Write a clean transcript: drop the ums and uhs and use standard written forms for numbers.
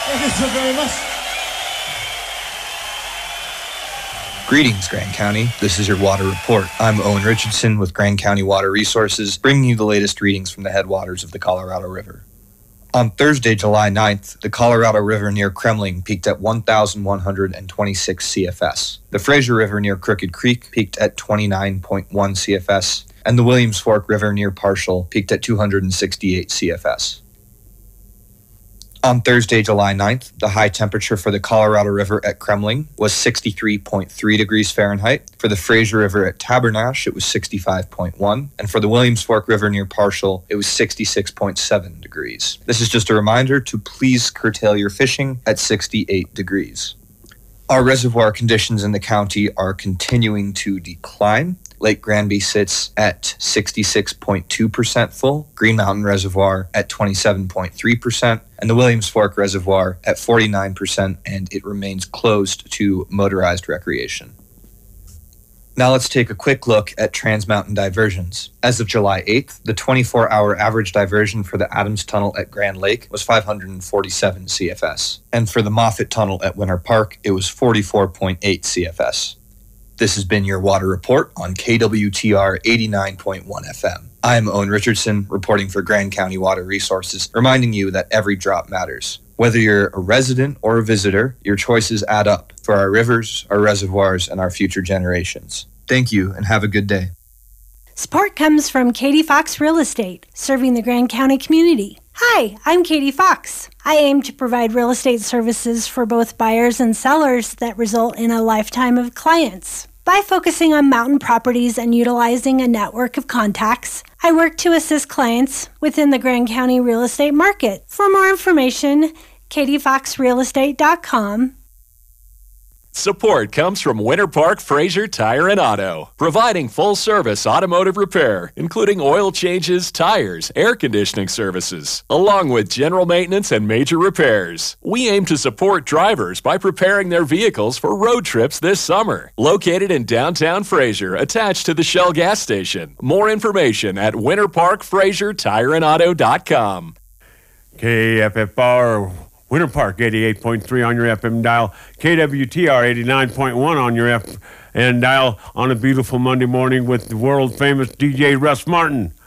Thank you so very much. Greetings, Grand County. This is your water report. I'm Owen Richardson with Grand County Water Resources, bringing you the latest readings from the headwaters of the Colorado River. On Thursday, July 9th, the Colorado River near Kremling peaked at 1,126 CFS. The Fraser River near Crooked Creek peaked at 29.1 CFS, and the Williams Fork River near Parshall peaked at 268 CFS. On Thursday, July 9th, the high temperature for the Colorado River at Kremling was 63.3 degrees Fahrenheit. For the Fraser River at Tabernash, it was 65.1. And for the Williams Fork River near Parshall, it was 66.7 degrees. This is just a reminder to please curtail your fishing at 68 degrees. Our reservoir conditions in the county are continuing to decline. Lake Granby sits at 66.2% full, Green Mountain Reservoir at 27.3%, and the Williams Fork Reservoir at 49%, and it remains closed to motorized recreation. Now let's take a quick look at Trans Mountain diversions. As of July 8th, the 24-hour average diversion for the Adams Tunnel at Grand Lake was 547 CFS, and for the Moffett Tunnel at Winter Park, it was 44.8 CFS. This has been your water report on KWTR 89.1 FM. I'm Owen Richardson, reporting for Grand County Water Resources, reminding you that every drop matters. Whether you're a resident or a visitor, your choices add up for our rivers, our reservoirs, and our future generations. Thank you, and have a good day. Support comes from Katie Fox Real Estate, serving the Grand County community. Hi, I'm Katie Fox. I aim to provide real estate services for both buyers and sellers that result in a lifetime of clients. By focusing on mountain properties and utilizing a network of contacts, I work to assist clients within the Grand County real estate market. For more information, katiefoxrealestate.com. Support comes from Winter Park Fraser Tire and Auto, providing full-service automotive repair, including oil changes, tires, air conditioning services, along with general maintenance and major repairs. We aim to support drivers by preparing their vehicles for road trips this summer. Located in downtown Fraser, attached to the Shell gas station. More information at winterparkfrasertireandauto.com. KFFR Winter Park 88.3 on your FM dial, KWTR 89.1 on your FM dial on a beautiful Monday morning with the world famous DJ Russ Martin.